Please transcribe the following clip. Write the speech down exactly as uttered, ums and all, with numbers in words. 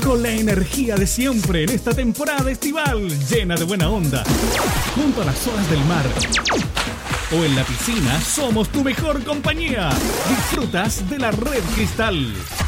con la energía de siempre en esta temporada estival llena de buena onda. Junto a las olas del mar o en la piscina, somos tu mejor compañía. Disfrutas de la Red Cristal.